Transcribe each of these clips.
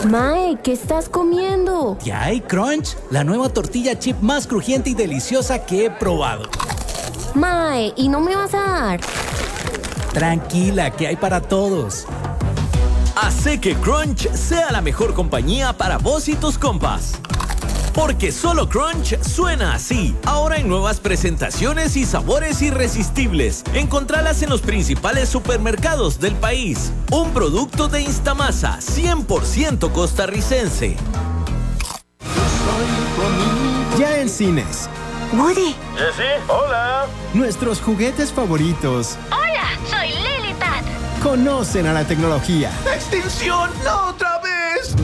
Mae, ¿qué estás comiendo? ¿Ya hay Crunch? La nueva tortilla chip más crujiente y deliciosa que he probado. Mae, ¿y no me vas a dar? Tranquila, que hay para todos. Hace que Crunch sea la mejor compañía para vos y tus compas. Porque solo Crunch suena así. Ahora en nuevas presentaciones y sabores irresistibles. Encontralas en los principales supermercados del país. Un producto de Instamasa, 100% costarricense. Ya en cines. Woody. Sí, hola. Nuestros juguetes favoritos. Hola, soy Lily Pat. Conocen a la tecnología. ¡Extinción! ¡No otra vez!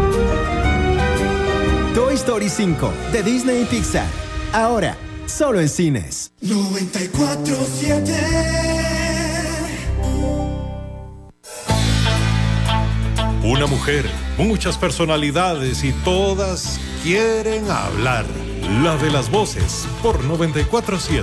Toy Story 5 de Disney y Pixar. Ahora, solo en cines. 94.7. Una mujer, muchas personalidades y todas quieren hablar. La de las voces por 94.7.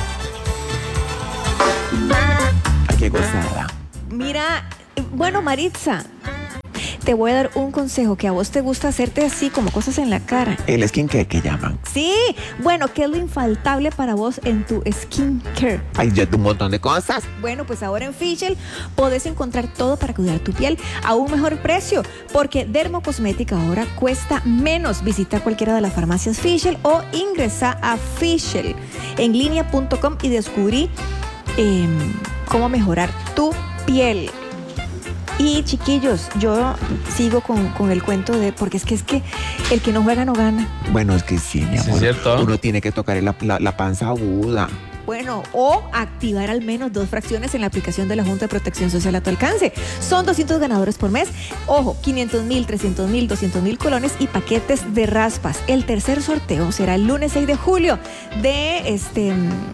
Ay, qué gozada. Mira, bueno, Maritza, te voy a dar un consejo, que a vos te gusta hacerte así como cosas en la cara. El skincare que llaman. Sí, bueno, ¿qué es lo infaltable para vos en tu skincare? Ay, ya un montón de cosas. Bueno, pues ahora en Fischl podés encontrar todo para cuidar tu piel a un mejor precio, porque Dermocosmética ahora cuesta menos. Visita cualquiera de las farmacias Fischl o ingresa a fischlenlinea.com y descubrí cómo mejorar tu piel. Y chiquillos, yo sigo con el cuento de, porque es que el que no juega no gana. Bueno, es que sí, mi amor. Sí, es cierto. Uno tiene que tocar la panza aguda. Bueno, o activar al menos 2 fracciones en la aplicación de la Junta de Protección Social a tu alcance. Son 200 ganadores por mes. Ojo, 500,000, 300,000, 200,000 colones y paquetes de raspas. El tercer sorteo será el lunes 6 de julio de este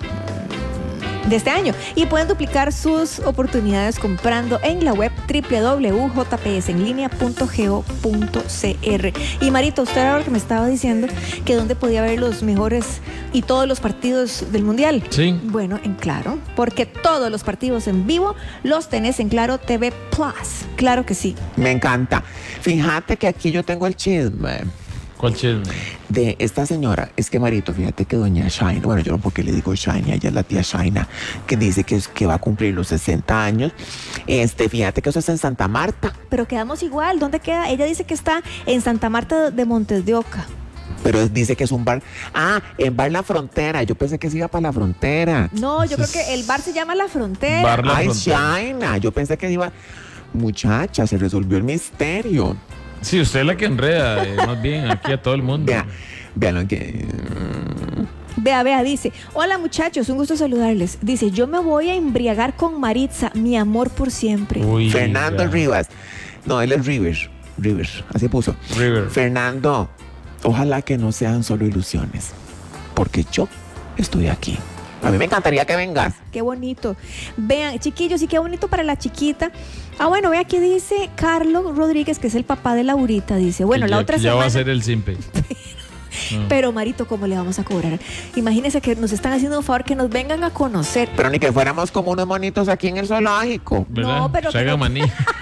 año, y pueden duplicar sus oportunidades comprando en la web www.jpsenlinea.go.cr. Y Marito, usted ahora que me estaba diciendo que dónde podía ver los mejores y todos los partidos del Mundial. Sí. Bueno, en Claro, porque todos los partidos en vivo los tenés en Claro TV Plus. Claro que sí. Me encanta. Fíjate que aquí yo tengo el chisme. ¿Cuál chisme? De esta señora. Es que, Marito, fíjate que doña Shaina, bueno, yo no porque le digo Shaina, ella es la tía Shaina, que dice que va a cumplir los 60 años. Fíjate que eso es en Santa Marta. Pero quedamos igual. ¿Dónde queda? Ella dice que está en Santa Marta de Montes de Oca. Pero dice que es un bar. Ah, en Bar La Frontera. Yo pensé que se iba para La Frontera. No, yo creo que el bar se llama La Frontera. Bar La Ay, Frontera. Shaina, yo pensé que iba. Muchacha, se resolvió el misterio. Sí, usted es la que enreda, más bien, aquí a todo el mundo. Vean lo que. Vea, dice: hola muchachos, un gusto saludarles. Dice: yo me voy a embriagar con Maritza, mi amor por siempre. Uy, Fernando ya. Rivas. No, él es Rivers, así puso. River. Fernando, ojalá que no sean solo ilusiones, porque yo estoy aquí. A mí me encantaría que vengas. Qué bonito. Vean, chiquillos, y qué bonito para la chiquita. Ah, bueno, vea aquí dice Carlos Rodríguez, que es el papá de Laurita. Dice, bueno, Que la ya, otra que ya semana. va a ser el simpe. Pero Marito, ¿cómo le vamos a cobrar? Imagínense que nos están haciendo un favor, que nos vengan a conocer. Pero ni que fuéramos como unos monitos aquí en el zoológico. ¿Verdad? No, pero Se que haga no- maní.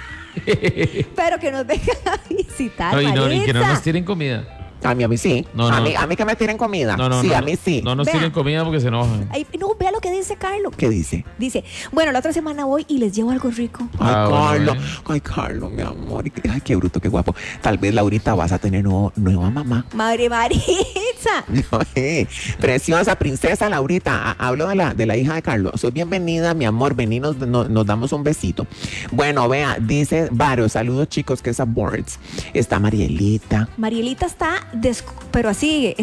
Pero que nos vengan a visitar, No, y que no Maritza. nos tiren comida. A mí sí. No, a no. mí que me tiren comida. No, sí, a mí sí. No nos Vea. tiren comida porque se enojan. Ay, no, vea lo que dice Carlos. ¿Qué dice? Dice, bueno, la otra semana voy y les llevo algo rico. Ah, bueno, Ay, Carlos, mi amor. Ay, qué bruto, qué guapo. Tal vez, Laurita, vas a tener nueva mamá. Madre Maritza. Preciosa princesa Laurita. Hablo de la hija de Carlos. Soy bienvenida, mi amor. Vení, nos damos un besito. Bueno, vea, dice varios saludos, chicos, que es a Boards. Está Marielita. Marielita está, pero así,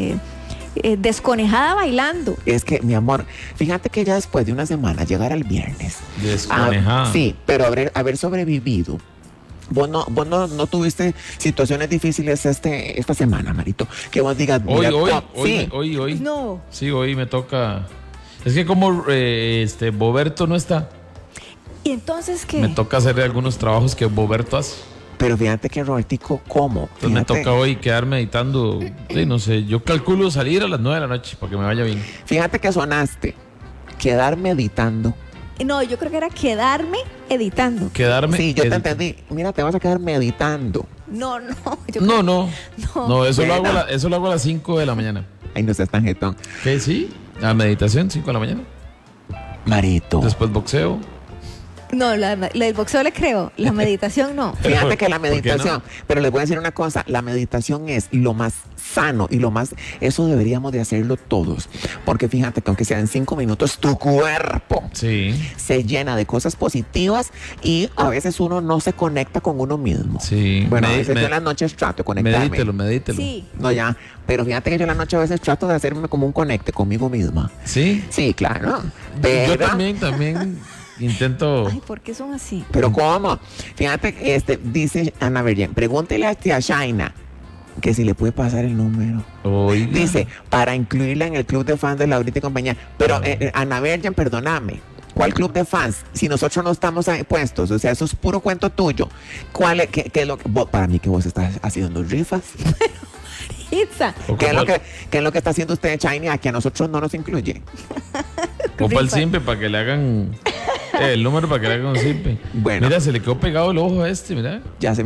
desconejada bailando. Es que, mi amor, fíjate que ya después de una semana, llegar al viernes. Desconejada. Sí, pero haber sobrevivido. Vos no tuviste situaciones difíciles esta semana, Marito. Que vos digas, mira, sí. Hoy. No. Sí, hoy me toca. Es que como Boberto no está, ¿Y entonces qué? me toca hacer algunos trabajos que Boberto hace. Pero fíjate que, Robertico, ¿cómo? Entonces me toca hoy quedar meditando. Sí, no sé, yo calculo salir a las 9 de la noche para que me vaya bien. Fíjate que sonaste. Quedar meditando. No, yo creo que era quedarme editando. Quedarme. Sí, yo te entendí. Mira, te vas a quedar meditando. No, no. No, eso lo hago a las 5 de la mañana. Ay, no seas tan jetón. ¿Qué? Sí, la meditación, 5 de la mañana. Marito. Después boxeo. No, la del boxeo le creo, la meditación no. Fíjate que la ¿Por qué meditación, no? pero les voy a decir una cosa, la meditación es lo más sano y lo más, eso deberíamos de hacerlo todos, porque fíjate que aunque sean 5 minutos, tu cuerpo se llena de cosas positivas y a veces uno no se conecta con uno mismo. Sí. Bueno, a veces yo en las noches trato de conectarme. Medítelo. Sí. No, ya, pero fíjate que yo en la noche a veces trato de hacerme como un conecte conmigo misma. ¿Sí? Sí, claro. Pero, Yo también intento. Ay, ¿por qué son así? pero ¿cómo? Fíjate que dice Ana Virgen, pregúntele a tía Shaina que si le puede pasar el número. Oiga. Dice, para incluirla en el club de fans de Laurita y compañía. Pero Ana Virgen, perdóname. ¿Cuál club de fans? Si nosotros no estamos ahí puestos, o sea, eso es puro cuento tuyo. ¿Qué es lo que para mí que vos estás haciendo rifas? Pizza. ¿Qué es lo que está haciendo usted, Shaina, que a nosotros no nos incluye? Opa el simpe para que le hagan el número para que le hagan un simpe. Bueno. Mira, se le quedó pegado el ojo a este, mira. Ya se